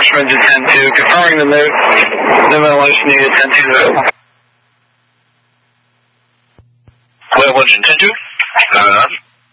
Washburn to 10-2, confirming the move. The ventilation needed 10-2. Well, 10-2.